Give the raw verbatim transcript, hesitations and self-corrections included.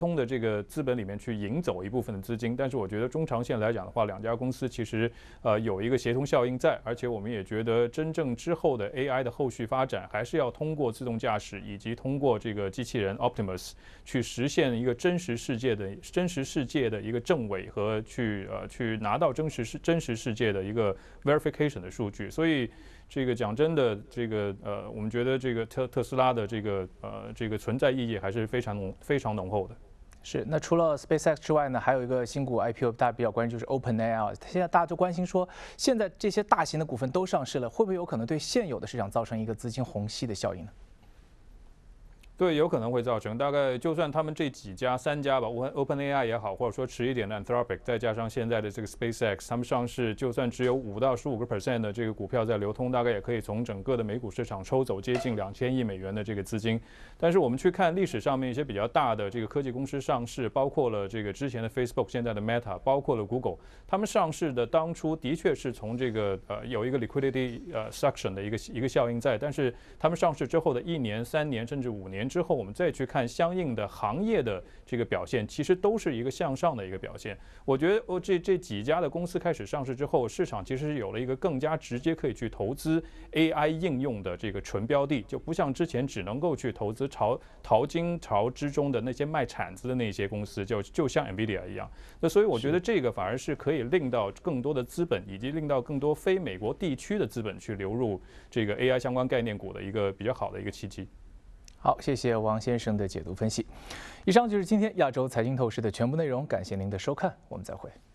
通的这个资本里面去引走一部分的资金，但是我觉得中长线来讲的话，两家公司其实呃有一个协同效应在，而且我们也觉得真正之后的 A I 的后续发展，还是要通过自动驾驶以及通过这个机器人 Optimus 去实现一个真实世界的真实世界的一个证伪和去呃去拿到真实世真实世界的一个 verification 的数据，所以。这个讲真的，这个呃，我们觉得这个特特斯拉的这个呃这个存在意义还是非常浓非常浓厚的。 是，那除了 SpaceX 之外呢，还有一个新股 I P O， 大家比较关注就是 OpenAI。现在大家就关心说，现在这些大型的股份都上市了，会不会有可能对现有的市场造成一个资金虹吸的效应呢？ 对，有可能会造成。大概就算他们这几家三家吧 ，OpenAI 也好，或者说迟一点的 Anthropic， 再加上现在的这个 SpaceX， 他们上市，就算只有五到十五个 percent 的这个股票在流通，大概也可以从整个的美股市场抽走接近两千亿美元的这个资金。但是我们去看历史上面一些比较大的这个科技公司上市，包括了这个之前的 Facebook， 现在的 Meta， 包括了 Google， 他们上市的当初的确是从这个呃有一个 liquidity 呃 suction 的一个一个效应在，但是他们上市之后的一年、三年甚至五年之后，我们再去看相应的行业的这个表现，其实都是一个向上的一个表现。我觉得哦，这这几家的公司开始上市之后，市场其实有了一个更加直接可以去投资 A I 应用的这个纯标的，就不像之前只能够去投资潮淘金潮之中的那些卖铲子的那些公司，就就像 NVIDIA 一样。那所以我觉得这个反而是可以令到更多的资本，以及令到更多非美国地区的资本去流入这个 A I 相关概念股的一个比较好的一个契机。 好，谢谢王先生的解读分析。以上就是今天亚洲财经透视的全部内容，感谢您的收看，我们再会。